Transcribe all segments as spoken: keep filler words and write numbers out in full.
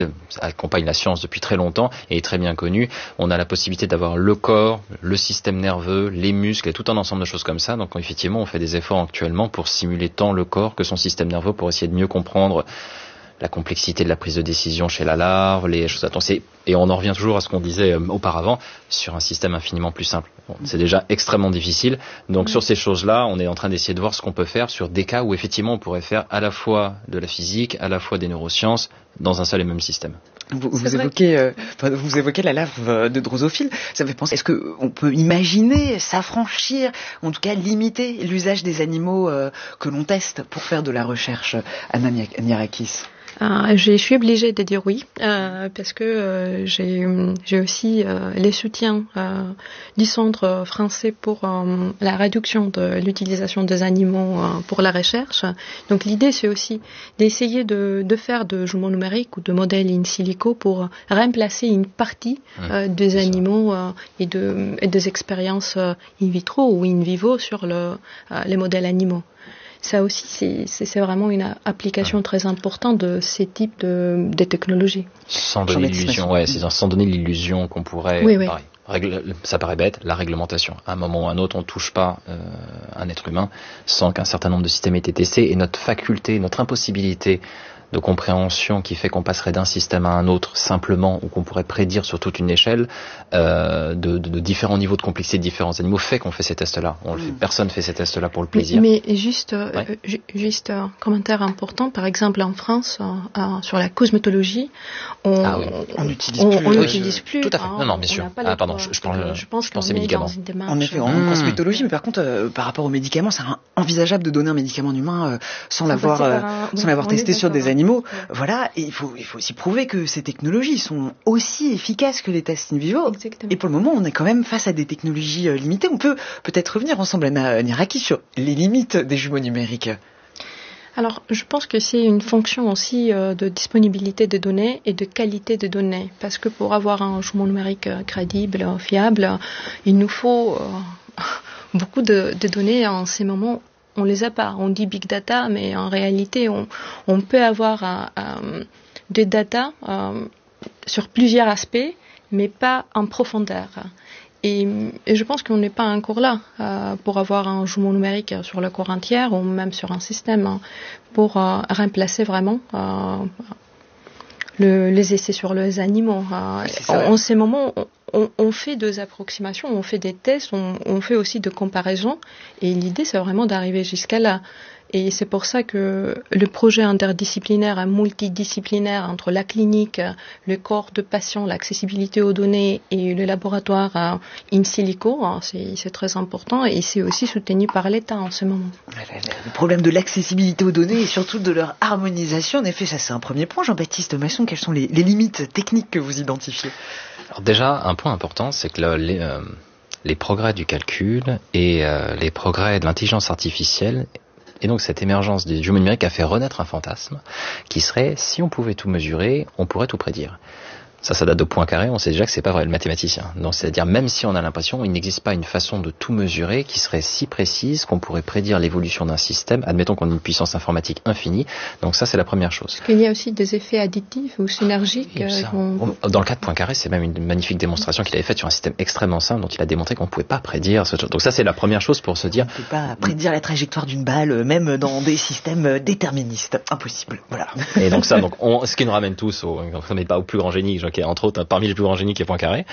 accompagne la science depuis très longtemps et est très bien connu. On a la possibilité d'avoir le corps, le système nerveux, les muscles et tout un ensemble de choses comme ça. Donc effectivement, on fait des efforts actuellement pour simuler tant le corps que son système nerveux pour essayer de mieux comprendre la complexité de la prise de décision chez la larve, les choses à penser. Et on en revient toujours à ce qu'on disait auparavant sur un système infiniment plus simple. Bon, c'est déjà extrêmement difficile. Donc mmh. sur ces choses-là, on est en train d'essayer de voir ce qu'on peut faire sur des cas où effectivement on pourrait faire à la fois de la physique, à la fois des neurosciences dans un seul et même système. Vous, vous évoquez, euh, vous évoquez la larve de drosophile. Ça me fait penser. Est-ce que on peut imaginer s'affranchir, en tout cas limiter l'usage des animaux euh, que l'on teste pour faire de la recherche, Anna Niarakis? Euh, je suis obligée de dire oui, euh, parce que euh, j'ai, j'ai aussi euh, les soutiens euh, du Centre français pour euh, la réduction de l'utilisation des animaux euh, pour la recherche. Donc l'idée, c'est aussi d'essayer de, de faire de jumeaux numériques ou de modèles in silico pour remplacer une partie euh, mmh, des animaux euh, et, de, et des expériences euh, in vitro ou in vivo sur le, euh, les modèles animaux. Ça aussi, c'est, c'est, c'est vraiment une application ouais. très importante de ces types de, de technologies. Sans donner l'illusion, ouais, c'est sans donner l'illusion qu'on pourrait. Oui, oui. Pareil, règle, ça paraît bête, la réglementation. À un moment ou à un autre, on ne touche pas euh, un être humain sans qu'un certain nombre de systèmes aient été testés. Et notre faculté, notre impossibilité de compréhension qui fait qu'on passerait d'un système à un autre simplement, ou qu'on pourrait prédire sur toute une échelle euh, de, de, de différents niveaux de complexité de différents animaux, fait qu'on fait ces tests-là. On le fait, personne ne fait ces tests-là pour le plaisir. Mais, mais juste, ouais. euh, ju- juste un commentaire important, par exemple en France, euh, euh, sur la cosmétologie, on ah oui. on n'utilise on, plus. on oui, n'utilise plus. Tout à fait. Hein, non, non, bien sûr. Ah, pardon, je, je, parle, je pense je pensais médicaments. En effet, en, en cosmétologie, mais par contre, euh, par rapport aux médicaments, c'est envisageable de donner un médicament humain euh, sans l'avoir, euh, un... sans oui, l'avoir testé sur des animaux. Ouais. Voilà. Et il faut, il faut aussi prouver que ces technologies sont aussi efficaces que les tests in vivo. Exactement. Et pour le moment, on est quand même face à des technologies euh, limitées. On peut peut-être revenir ensemble, Anna Niarakis, sur les limites des jumeaux numériques. Alors, je pense que c'est une fonction aussi euh, de disponibilité des données et de qualité des données. Parce que pour avoir un jumeau numérique euh, crédible, euh, fiable, il nous faut euh, beaucoup de, de données en ces moments. On les a pas. On dit big data, mais en réalité, on, on peut avoir euh, euh, des data euh, sur plusieurs aspects, mais pas en profondeur. Et, et je pense qu'on n'est pas encore là euh, pour avoir un jumeau numérique sur le corps entier ou même sur un système hein, pour euh, remplacer vraiment euh, le, les essais sur les animaux. Euh, en, en ces moments, on, On, on fait des approximations, on fait des tests, on, on fait aussi de comparaisons. Et l'idée, c'est vraiment d'arriver jusqu'à là. Et c'est pour ça que le projet interdisciplinaire et multidisciplinaire entre la clinique, le corps de patient, l'accessibilité aux données et le laboratoire in silico, c'est, c'est très important et c'est aussi soutenu par l'État en ce moment. Le problème de l'accessibilité aux données et surtout de leur harmonisation, en effet, ça c'est un premier point. Jean-Baptiste Masson, quelles sont les, les limites techniques que vous identifiez ? Alors déjà, un point important, c'est que le, les, euh, les progrès du calcul et euh, les progrès de l'intelligence artificielle, et donc cette émergence des jumeaux numériques a fait renaître un fantasme qui serait, si on pouvait tout mesurer, on pourrait tout prédire. Ça, ça date de Poincaré, on sait déjà que c'est pas vrai le mathématicien. Donc, c'est-à-dire, même si on a l'impression, il n'existe pas une façon de tout mesurer qui serait si précise qu'on pourrait prédire l'évolution d'un système. Admettons qu'on ait une puissance informatique infinie. Donc ça, c'est la première chose. Est-ce qu'il y a aussi des effets additifs ou synergiques oui, ça, on... Dans le cas de Poincaré, c'est même une magnifique démonstration qu'il avait faite sur un système extrêmement simple dont il a démontré qu'on ne pouvait pas prédire ce genre. Donc ça, c'est la première chose pour se dire... On ne peut pas prédire la trajectoire d'une balle, même dans des systèmes déterministes. Impossible. Voilà. Et donc ça, donc on, ce qui nous ramène tous au, on n'est pas au plus grand génie, qui est entre autres parmi les plus grands génies qui est Poincaré.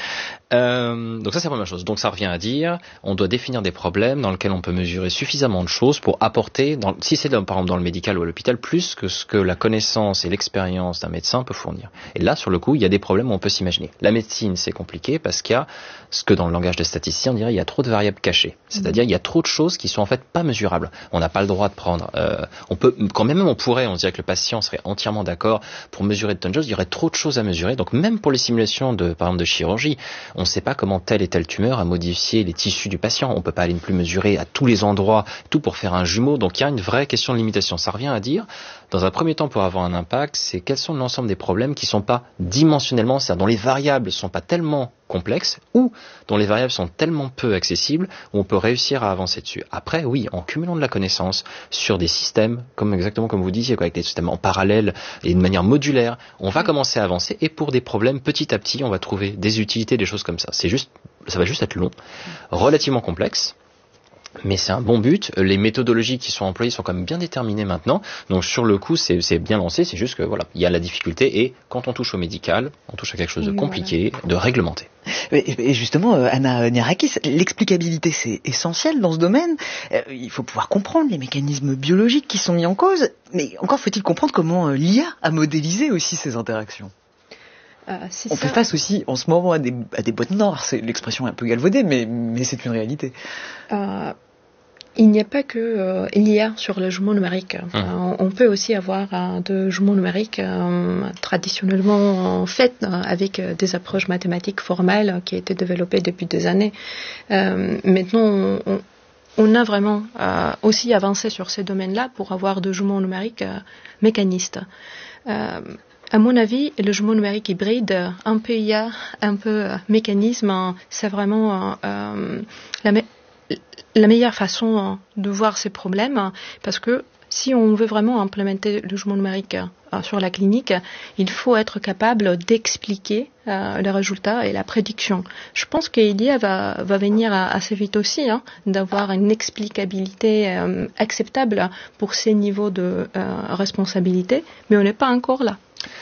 Euh, donc ça, c'est la première chose. Donc ça revient à dire, on doit définir des problèmes dans lesquels on peut mesurer suffisamment de choses pour apporter, dans, si c'est dans, par exemple dans le médical ou à l'hôpital, plus que ce que la connaissance et l'expérience d'un médecin peut fournir. Et là, sur le coup, il y a des problèmes où on peut s'imaginer. La médecine, c'est compliqué parce qu'il y a ce que dans le langage des statisticiens, on dirait, il y a trop de variables cachées. C'est-à-dire, il y a trop de choses qui sont en fait pas mesurables. On n'a pas le droit de prendre. Euh, on peut, quand même, on pourrait, on dirait que le patient serait entièrement d'accord pour mesurer de tonnes de choses. Il y aurait trop de choses à mesurer. Donc même pour les simulations de, par exemple, de chirurgie, on ne sait pas comment telle et telle tumeur a modifié les tissus du patient. On peut pas aller non plus mesurer à tous les endroits, tout pour faire un jumeau. Donc il y a une vraie question de limitation. Ça revient à dire, dans un premier temps, pour avoir un impact, c'est quels sont l'ensemble des problèmes qui sont pas dimensionnellement, c'est-à-dire dont les variables sont pas tellement complexes ou dont les variables sont tellement peu accessibles où on peut réussir à avancer dessus. Après, oui, en cumulant de la connaissance sur des systèmes, comme exactement comme vous disiez, quoi, avec des systèmes en parallèle et de manière modulaire, on va commencer à avancer et pour des problèmes, petit à petit, on va trouver des utilités, des choses comme ça. C'est juste, ça va juste être long, relativement complexe. Mais c'est un bon but. Les méthodologies qui sont employées sont quand même bien déterminées maintenant. Donc sur le coup, c'est, c'est bien lancé. C'est juste que voilà, il y a la difficulté. Et quand on touche au médical, on touche à quelque chose de compliqué, de réglementé. Et justement, Anna Niarakis, l'explicabilité, c'est essentiel dans ce domaine. Il faut pouvoir comprendre les mécanismes biologiques qui sont mis en cause. Mais encore faut-il comprendre comment l'I A a modélisé aussi ces interactions. Euh, on ça. fait face aussi en ce moment à des, à des boîtes noires. C'est l'expression un peu galvaudée, mais, mais c'est une réalité. Euh, il n'y a pas que euh, l'I A sur le jumeau numérique. Mmh. Euh, on peut aussi avoir euh, de jumeaux numériques euh, traditionnellement faits euh, avec euh, des approches mathématiques formelles euh, qui ont été développées depuis des années. Euh, maintenant, on, on, on a vraiment euh, aussi avancé sur ces domaines-là pour avoir de jumeaux numériques euh, mécanistes. Euh, À mon avis, le jumeau numérique hybride, un peu I A, un peu mécanisme, c'est vraiment euh, la, me- la meilleure façon de voir ces problèmes, parce que si on veut vraiment implémenter le jumeau numérique euh, sur la clinique, il faut être capable d'expliquer euh, les résultats et la prédiction. Je pense que l'I A va, va venir assez vite aussi, hein, d'avoir une explicabilité euh, acceptable pour ces niveaux de euh, responsabilité, mais on n'est pas encore là.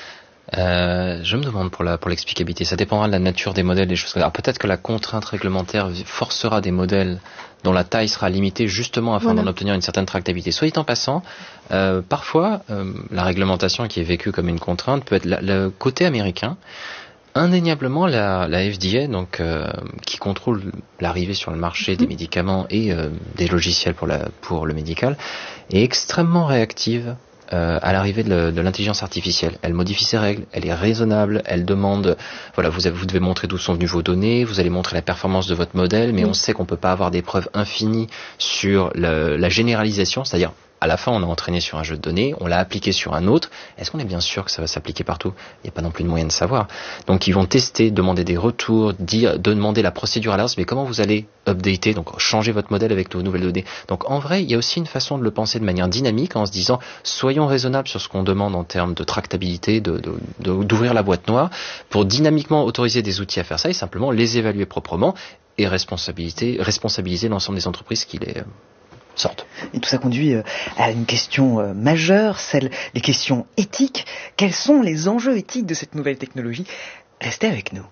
Euh, je me demande pour la pour l'explicabilité, ça dépendra de la nature des modèles, des choses comme ça. Alors peut-être que la contrainte réglementaire forcera des modèles dont la taille sera limitée justement afin voilà. d'en obtenir une certaine tractabilité. Soit dit en passant, euh, parfois euh, la réglementation qui est vécue comme une contrainte peut être la, le côté américain. Indéniablement, la, la F D A, donc euh, qui contrôle l'arrivée sur le marché mmh. des médicaments et euh, des logiciels pour la pour le médical, est extrêmement réactive. Euh, à l'arrivée de, le, de l'intelligence artificielle. Elle modifie ses règles, elle est raisonnable, elle demande, voilà, vous, avez, vous devez montrer d'où sont venues vos données, vous allez montrer la performance de votre modèle, mais oui. on sait qu'on peut pas avoir des preuves infinies sur le, la généralisation, c'est-à-dire à la fin, on a entraîné sur un jeu de données, on l'a appliqué sur un autre. Est-ce qu'on est bien sûr que ça va s'appliquer partout ? Il n'y a pas non plus de moyen de savoir. Donc, ils vont tester, demander des retours, dire, demander la procédure à l'avance, mais comment vous allez updater, donc changer votre modèle avec de nouvelles données. Donc, en vrai, il y a aussi une façon de le penser de manière dynamique en se disant, soyons raisonnables sur ce qu'on demande en termes de tractabilité, de, de, de, d'ouvrir la boîte noire, pour dynamiquement autoriser des outils à faire ça et simplement les évaluer proprement et responsabiliser, responsabiliser l'ensemble des entreprises qui les sortent. Et tout ça conduit à une question majeure, celle des questions éthiques. Quels sont les enjeux éthiques de cette nouvelle technologie ? Restez avec nous.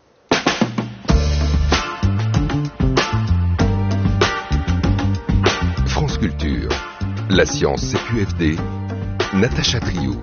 France Culture, la science C Q F D, Natacha Trio.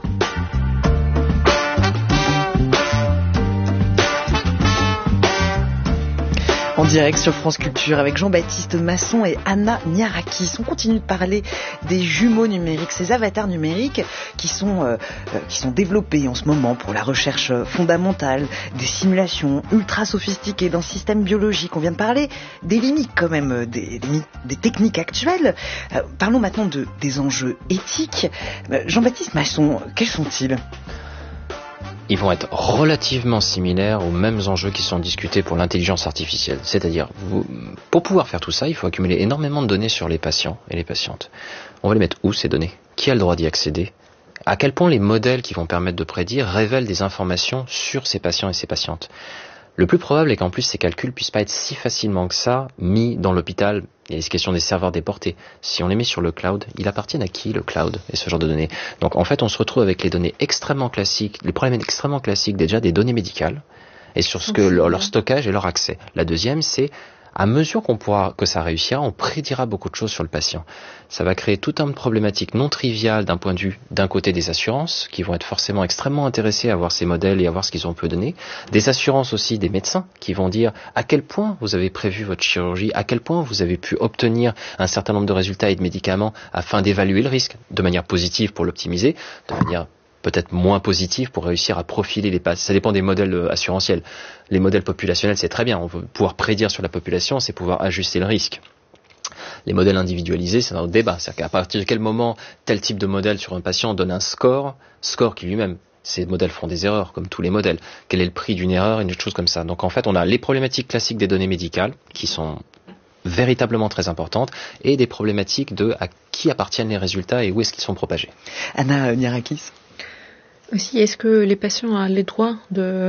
En direct sur France Culture avec Jean-Baptiste Masson et Anna Niarakis. On continue de parler des jumeaux numériques, ces avatars numériques qui sont, euh, qui sont développés en ce moment pour la recherche fondamentale, des simulations ultra sophistiquées d'un système biologique. On vient de parler des limites quand même, des, des, des techniques actuelles. Euh, parlons maintenant de, des enjeux éthiques. Euh, Jean-Baptiste Masson, quels sont-ils ? Ils vont être relativement similaires aux mêmes enjeux qui sont discutés pour l'intelligence artificielle. C'est-à-dire, vous, pour pouvoir faire tout ça, il faut accumuler énormément de données sur les patients et les patientes. On va les mettre où, ces données ? Qui a le droit d'y accéder ? À quel point les modèles qui vont permettre de prédire révèlent des informations sur ces patients et ces patientes ? Le plus probable est qu'en plus ces calculs puissent pas être si facilement que ça mis dans l'hôpital. Il y a des questions des serveurs déportés. Si on les met sur le cloud, il appartient à qui le cloud et ce genre de données ? Donc en fait, on se retrouve avec les données extrêmement classiques, les problèmes extrêmement classiques déjà des données médicales et sur ce que leur, leur stockage et leur accès. La deuxième, c'est à mesure qu'on pourra, que ça réussira, on prédira beaucoup de choses sur le patient. Ça va créer tout un de problématiques non triviales d'un point de vue, d'un côté des assurances, qui vont être forcément extrêmement intéressés à voir ces modèles et à voir ce qu'ils ont pu donner. Des assurances aussi des médecins, qui vont dire à quel point vous avez prévu votre chirurgie, à quel point vous avez pu obtenir un certain nombre de résultats et de médicaments afin d'évaluer le risque, de manière positive pour l'optimiser, de manière peut-être moins positif pour réussir à profiler les patients. Ça dépend des modèles assurantiels. Les modèles populationnels, c'est très bien. On veut pouvoir prédire sur la population, c'est pouvoir ajuster le risque. Les modèles individualisés, c'est un autre débat. C'est-à-dire qu'à partir de quel moment tel type de modèle sur un patient donne un score, score qui lui-même Ces modèles font des erreurs, comme tous les modèles. Quel est le prix d'une erreur, une chose comme ça. Donc en fait, on a les problématiques classiques des données médicales, qui sont véritablement très importantes, et des problématiques de à qui appartiennent les résultats et où est-ce qu'ils sont propagés. Anna Niarakis. Aussi, est-ce que les patients ont les droits de